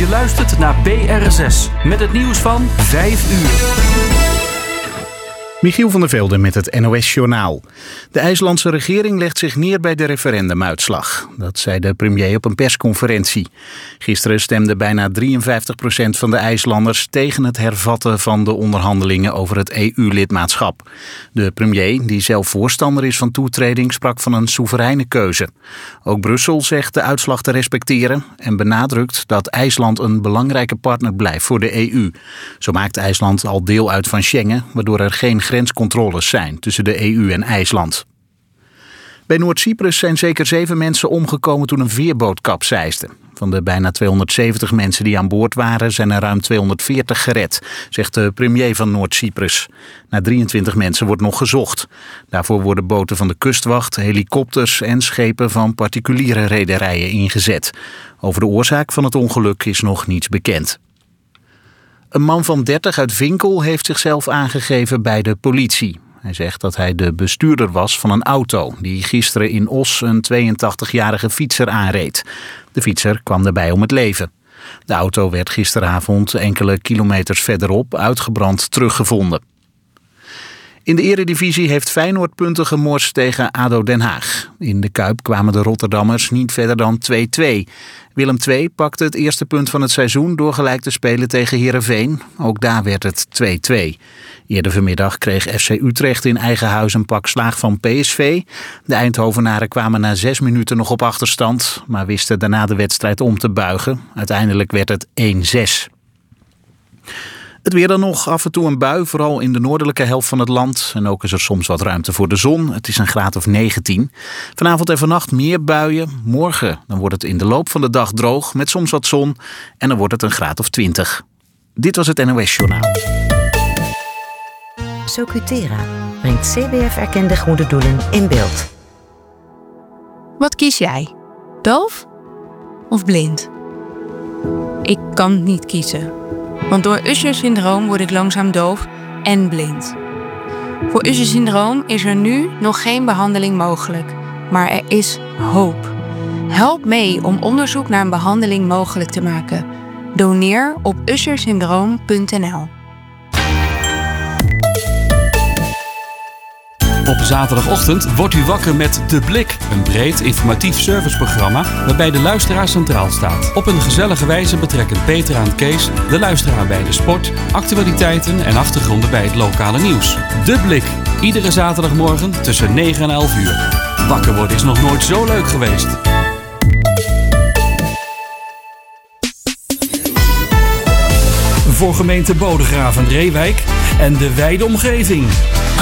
Je luistert naar BR6 met het nieuws van 5 uur. Michiel van der Velde met het NOS-journaal. De IJslandse regering legt zich neer bij de referendumuitslag. Dat zei de premier op een persconferentie. Gisteren stemde bijna 53% van de IJslanders tegen het hervatten van de onderhandelingen over het EU-lidmaatschap. De premier, die zelf voorstander is van toetreding, sprak van een soevereine keuze. Ook Brussel zegt de uitslag te respecteren en benadrukt dat IJsland een belangrijke partner blijft voor de EU. Zo maakt IJsland al deel uit van Schengen, waardoor er geen grenscontroles zijn tussen de EU en IJsland. Bij Noord-Cyprus zijn zeker 7 mensen omgekomen toen een veerboot kapseisde. Van de bijna 270 mensen die aan boord waren zijn er ruim 240 gered, zegt de premier van Noord-Cyprus. Naar 23 mensen wordt nog gezocht. Daarvoor worden boten van de kustwacht, helikopters en schepen van particuliere rederijen ingezet. Over de oorzaak van het ongeluk is nog niets bekend. Een man van 30 uit Vinkel heeft zichzelf aangegeven bij de politie. Hij zegt dat hij de bestuurder was van een auto die gisteren in Os een 82-jarige fietser aanreed. De fietser kwam daarbij om het leven. De auto werd gisteravond enkele kilometers verderop uitgebrand teruggevonden. In de Eredivisie heeft Feyenoord punten gemorst tegen ADO Den Haag. In de Kuip kwamen de Rotterdammers niet verder dan 2-2. Willem II pakte het eerste punt van het seizoen door gelijk te spelen tegen Heerenveen. Ook daar werd het 2-2. Eerder vanmiddag kreeg FC Utrecht in eigen huis een pak slaag van PSV. De Eindhovenaren kwamen na 6 minuten nog op achterstand, maar wisten daarna de wedstrijd om te buigen. Uiteindelijk werd het 1-6. Het weer dan nog, af en toe een bui, vooral in de noordelijke helft van het land. En ook is er soms wat ruimte voor de zon. Het is een graad of 19. Vanavond en vannacht meer buien. Morgen dan wordt het in de loop van de dag droog met soms wat zon. En dan wordt het een graad of 20. Dit was het NOS Journaal. Socutera brengt CBF-erkende goede doelen in beeld. Wat kies jij? Doof of blind? Ik kan niet kiezen. Want door Usher-syndroom word ik langzaam doof en blind. Voor Usher-syndroom is er nu nog geen behandeling mogelijk. Maar er is hoop. Help mee om onderzoek naar een behandeling mogelijk te maken. Doneer op ushersyndroom.nl. Op zaterdagochtend wordt u wakker met De Blik. Een breed informatief serviceprogramma waarbij de luisteraar centraal staat. Op een gezellige wijze betrekken Peter en Kees de luisteraar bij de sport, actualiteiten en achtergronden bij het lokale nieuws. De Blik. Iedere zaterdagmorgen tussen 9 en 11 uur. Wakker worden is nog nooit zo leuk geweest. Voor gemeente Bodegraven-Reewijk en de wijde omgeving.